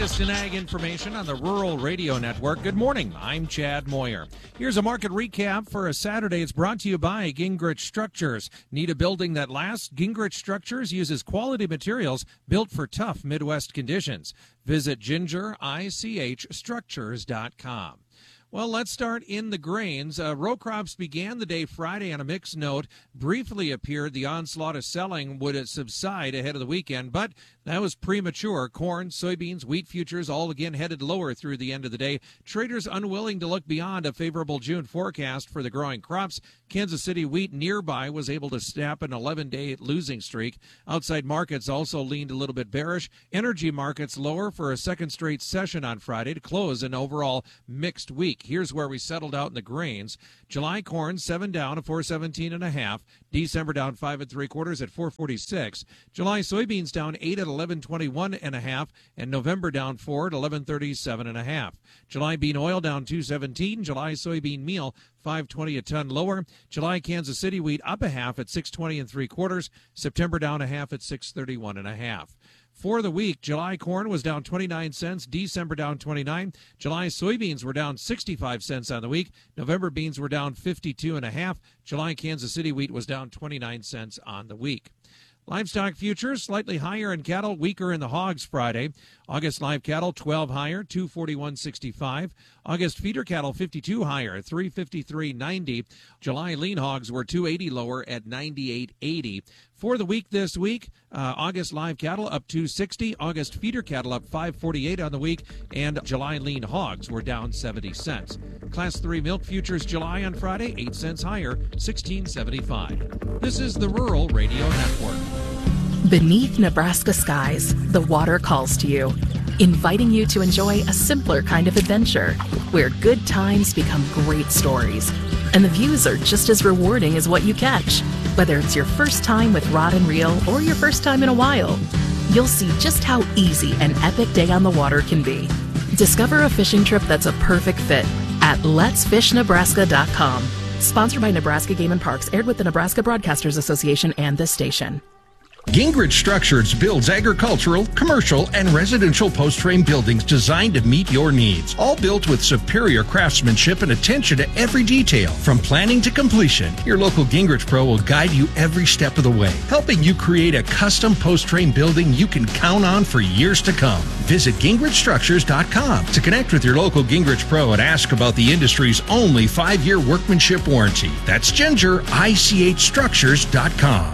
latest in ag information on the Rural Radio Network. Good morning. I'm Chad Moyer. Here's a market recap for a Saturday. It's brought to you by Gingrich Structures. Need a building that lasts? Gingrich Structures uses quality materials built for tough Midwest conditions. Visit gingerichstructures.com. Well, let's start in the grains. Row crops began the day Friday on a mixed note. Briefly appeared the onslaught of selling would subside ahead of the weekend, but that was premature. Corn, soybeans, wheat futures all again headed lower through the end of the day. Traders unwilling to look beyond a favorable June forecast for the growing crops. Kansas City wheat nearby was able to snap an 11-day losing streak. Outside markets also leaned a little bit bearish. Energy markets lower for a second straight session on Friday to close an overall mixed week. Here's where we settled out in the grains. July corn 7 down at 417.5. December down 5 3/4 at 446. July soybeans down 8 at 1121.5, and November down 4 at 1137.5. July bean oil down 217. July soybean meal 520 a ton lower. July Kansas City wheat up a half at 620 3/4. September down a half at 631.5. For the week, July corn was down 29 cents, December down 29. July soybeans were down 65 cents on the week. November beans were down 52.5. July Kansas City wheat was down 29 cents on the week. Livestock futures slightly higher in cattle, weaker in the hogs Friday. August live cattle 12 higher, 241.65. August feeder cattle 52 higher, 353.90. July lean hogs were 280 lower at 98.80. For the week this week, August live cattle up 260, August feeder cattle up 548 on the week, and July lean hogs were down 70 cents. Class 3 milk futures July on Friday 8 cents higher, 16.75. This is the Rural Radio Network. Beneath Nebraska skies, the water calls to you, inviting you to enjoy a simpler kind of adventure where good times become great stories. And the views are just as rewarding as what you catch. Whether it's your first time with rod and reel or your first time in a while, you'll see just how easy an epic day on the water can be. Discover a fishing trip that's a perfect fit at letsfishnebraska.com. Sponsored by Nebraska Game and Parks, aired with the Nebraska Broadcasters Association and this station. Gingrich Structures builds agricultural, commercial, and residential post-frame buildings designed to meet your needs. All built with superior craftsmanship and attention to every detail. From planning to completion, your local Gingrich Pro will guide you every step of the way, helping you create a custom post-frame building you can count on for years to come. Visit gingrichstructures.com to connect with your local Gingrich Pro and ask about the industry's only 5-year workmanship warranty. That's gingerichstructures.com.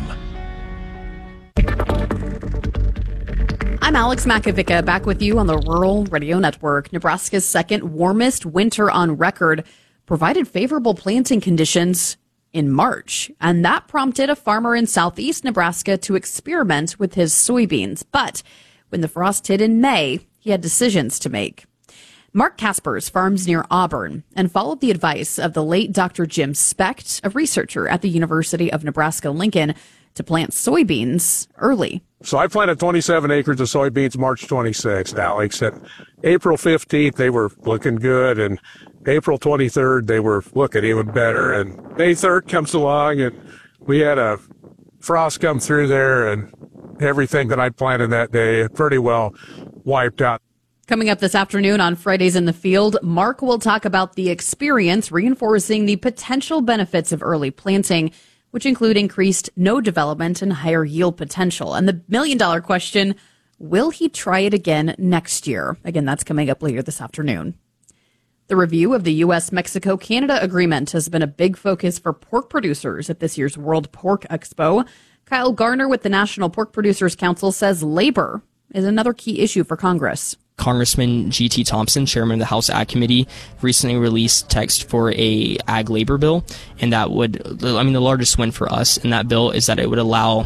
I'm Alex Makovica, back with you on the Rural Radio Network. Nebraska's second warmest winter on record provided favorable planting conditions in March, and that prompted a farmer in southeast Nebraska to experiment with his soybeans. But when the frost hit in May, he had decisions to make. Mark Kaspers farms near Auburn and followed the advice of the late Dr. Jim Specht, a researcher at the University of Nebraska-Lincoln, to plant soybeans early. So I planted 27 acres of soybeans March 26th, Alex. And April 15th, they were looking good. And April 23rd, they were looking even better. And May 3rd comes along, and we had a frost come through there, and everything that I planted that day pretty well wiped out. Coming up this afternoon on Fridays in the Field, Mark will talk about the experience reinforcing the potential benefits of early planting, which include increased node development and higher yield potential. And the million-dollar question, will he try it again next year? Again, that's coming up later this afternoon. The review of the U.S.-Mexico-Canada agreement has been a big focus for pork producers at this year's World Pork Expo. Kyle Garner with the National Pork Producers Council says labor is another key issue for Congress. Congressman G.T. Thompson, chairman of the House Ag Committee, recently released text for a ag labor bill, and that would, the largest win for us in that bill is that it would allow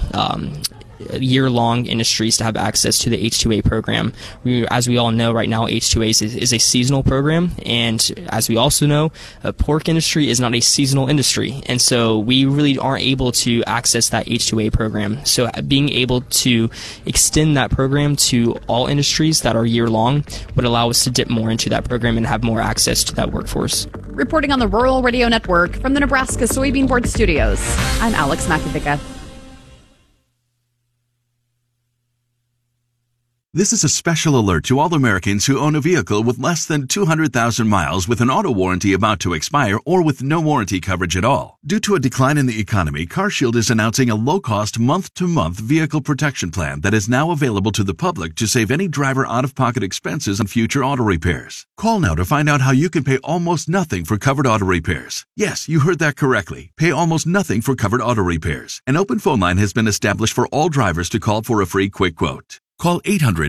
year-long industries to have access to the H-2A program. As we all know right now, H-2A is a seasonal program, and as we also know, the pork industry is not a seasonal industry, and so we really aren't able to access that H-2A program. So being able to extend that program to all industries that are year-long would allow us to dip more into that program and have more access to that workforce. Reporting on the Rural Radio Network from the Nebraska Soybean Board Studios, I'm Alex Makovica. This is a special alert to all Americans who own a vehicle with less than 200,000 miles with an auto warranty about to expire or with no warranty coverage at all. Due to a decline in the economy, CarShield is announcing a low-cost month-to-month vehicle protection plan that is now available to the public to save any driver out-of-pocket expenses on future auto repairs. Call now to find out how you can pay almost nothing for covered auto repairs. Yes, you heard that correctly. Pay almost nothing for covered auto repairs. An open phone line has been established for all drivers to call for a free quick quote. Call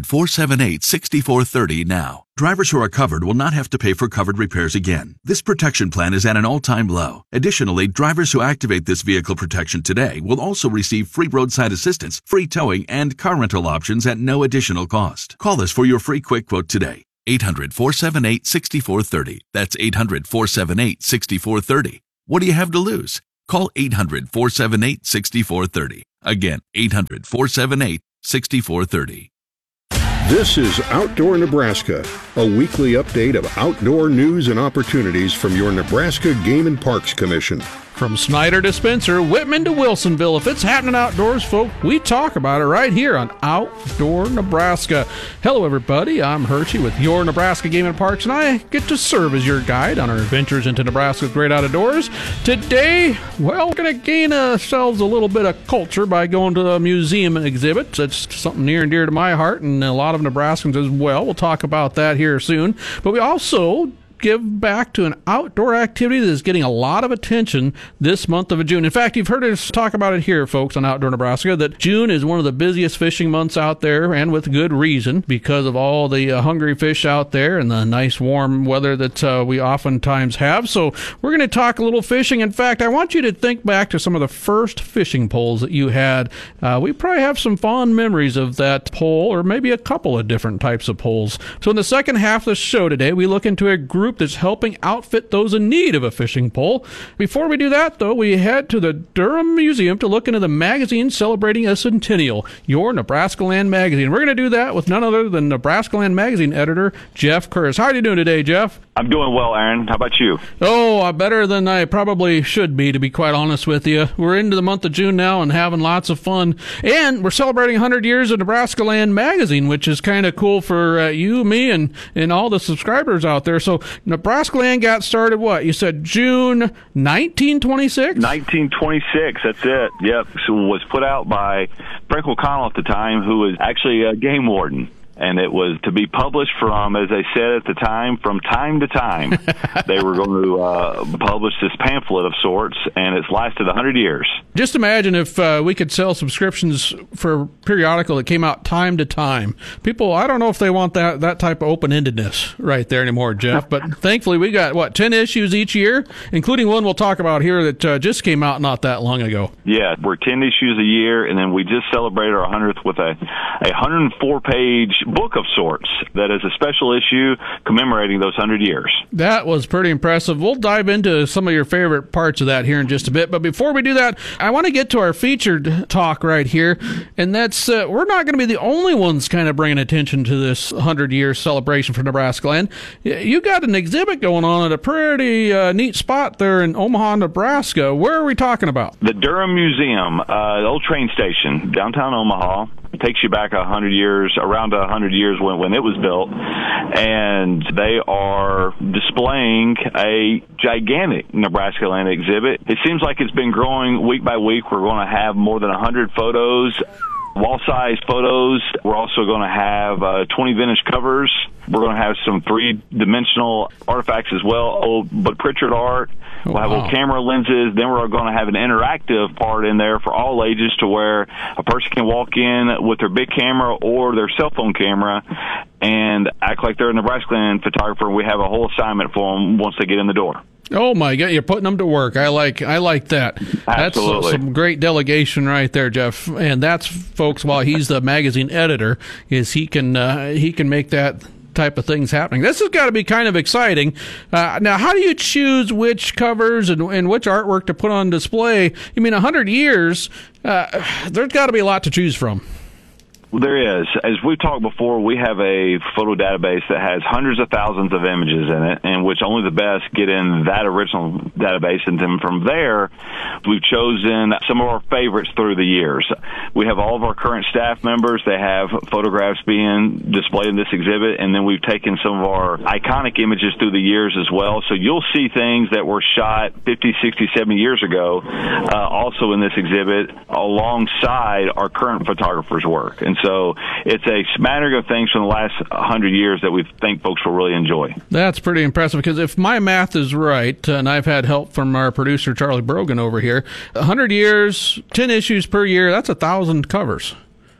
800-478-6430 now. Drivers who are covered will not have to pay for covered repairs again. This protection plan is at an all-time low. Additionally, drivers who activate this vehicle protection today will also receive free roadside assistance, free towing, and car rental options at no additional cost. Call us for your free quick quote today. 800-478-6430. That's 800-478-6430. What do you have to lose? Call 800-478-6430. Again, 800-478-6430. This is Outdoor Nebraska, a weekly update of outdoor news and opportunities from your Nebraska Game and Parks Commission. From Snyder to Spencer, Whitman to Wilsonville, if it's happening outdoors, folk, we talk about it right here on Outdoor Nebraska. Hello, everybody. I'm Hershey with your Nebraska Game and Parks, and I get to serve as your guide on our adventures into Nebraska's great outdoors. Today, well, we're going to gain ourselves a little bit of culture by going to a museum exhibit. That's something near and dear to my heart, and a lot of Nebraskans as well. We'll talk about that here soon. But we also give back to an outdoor activity that is getting a lot of attention this month of June. In fact, you've heard us talk about it here, folks, on Outdoor Nebraska, that June is one of the busiest fishing months out there, and with good reason, because of all the hungry fish out there and the nice warm weather that we oftentimes have. So we're going to talk a little fishing. In fact, I want you to think back to some of the first fishing poles that you had. We probably have some fond memories of that pole, or maybe a couple of different types of poles. So in the second half of the show today, we look into a group that's helping outfit those in need of a fishing pole. Before we do that, though, we head to the Durham Museum to look into the magazine celebrating a centennial, Your Nebraska Land Magazine. We're going to do that with none other than Nebraska Land Magazine editor Jeff Curtis. How are you doing today, Jeff? I'm doing well, Aaron. How about you? Oh, better than I probably should be, to be quite honest with you. We're into the month of June now and having lots of fun. And we're celebrating 100 years of Nebraska Land Magazine, which is kind of cool for you, me, and all the subscribers out there. So Nebraska Land got started, what? You said June 1926? 1926, that's it. Yep. So it was put out by Frank O'Connell at the time, who was actually a game warden. And it was to be published from, as they said at the time, from time to time. They were going to publish this pamphlet of sorts, and it's lasted 100 years. Just imagine if we could sell subscriptions for a periodical that came out time to time. People, I don't know if they want that type of open-endedness right there anymore, Jeff. But thankfully, we got, 10 issues each year, including one we'll talk about here that just came out not that long ago. Yeah, we're 10 issues a year, and then we just celebrated our 100th with a 104-page book of sorts that is a special issue commemorating those 100 years. That was pretty impressive. We'll dive into some of your favorite parts of that here in just a bit. But before we do that, I want to get to our featured talk right here. And that's, we're not going to be the only ones kind of bringing attention to this 100-year celebration for Nebraska Land. You got an exhibit going on at a pretty neat spot there in Omaha, Nebraska. Where are we talking about? The Durham Museum, the old train station, downtown Omaha. It takes you back 100 years, around 100 years when it was built, and they are displaying a gigantic Nebraska Land exhibit. It seems like it's been growing week by week. We're going to have more than 100 photos, wall-size photos. We're also going to have 20 vintage covers. We're going to have some three-dimensional artifacts as well, old but Pritchard art. We'll have old camera lenses. Then we're going to have an interactive part in there for all ages, to where a person can walk in with their big camera or their cell phone camera and act like they're a Nebraska Land photographer. And we have a whole assignment for them once they get in the door. Oh my God, you're putting them to work. I like that. Absolutely. That's some great delegation right there, Jeff. And that's, folks, while he's the magazine editor, is he can make that type of things happening. This has got to be kind of exciting. Now, how do you choose which covers and which artwork to put on display? 100 years, there's got to be a lot to choose from. There is. As we've talked before, we have a photo database that has hundreds of thousands of images in it, in which only the best get in that original database. And then from there, we've chosen some of our favorites through the years. We have all of our current staff members. They have photographs being displayed in this exhibit. And then we've taken some of our iconic images through the years as well. So you'll see things that were shot 50, 60, 70 years ago also in this exhibit alongside our current photographers' work. And so it's a smattering of things from the last 100 years that we think folks will really enjoy. That's pretty impressive, because if my math is right, and I've had help from our producer Charlie Brogan over here, 100 years, 10 issues per year, that's 1,000 covers.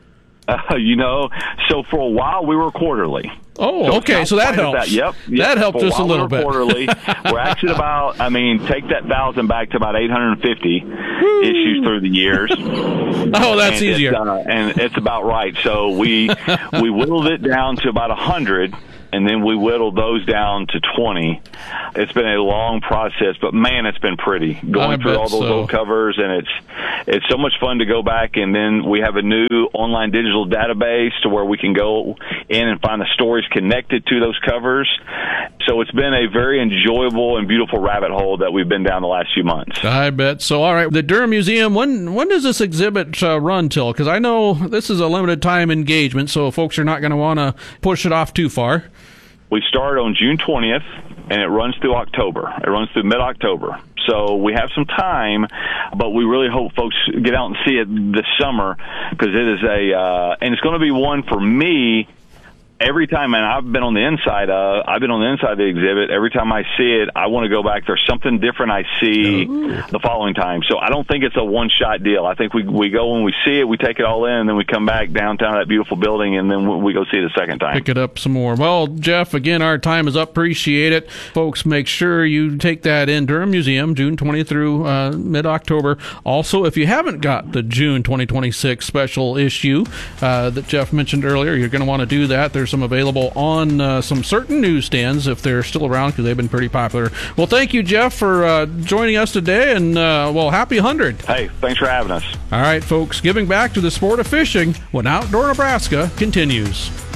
So for a while we were quarterly. Oh, okay, so that helps. Yep. That helped us a little bit. Quarterly. We're actually about, take that 1,000 back to about 850 issues through the years. Oh, that's easier. And it's about right. So we whittled it down to about 100, and then we whittled those down to 20. It's been a long process, but man, it's been pretty going through all those old covers, and it's so much fun to go back. And then we have a new online digital database to where we can go in and find the stories connected to those covers. So it's been a very enjoyable and beautiful rabbit hole that we've been down the last few months. I bet. So, all right, the Durham Museum, when does this exhibit run till? Because I know this is a limited time engagement, so folks are not going to want to push it off too far. We start on June 20th, and it runs through October. It runs through mid-October. So we have some time, but we really hope folks get out and see it this summer, because it is and it's going to be one for me. Every time, and I've been on the inside of the exhibit. Every time I see it, I want to go back. There's something different I see the following time. So I don't think it's a one-shot deal. I think we go when we see it, we take it all in, and then we come back downtown to that beautiful building, and then we go see it a second time. Pick it up some more. Well, Jeff, again, our time is up. Appreciate it. Folks, make sure you take that in. Durham Museum, June 20th through mid-October. Also, if you haven't got the June 2026 special issue that Jeff mentioned earlier, you're going to want to do that. There's some available on some certain newsstands if they're still around, because they've been pretty popular. Well, thank you, Jeff, for joining us today, and happy 100. Hey, thanks for having us. All right, folks, giving back to the sport of fishing when Outdoor Nebraska continues.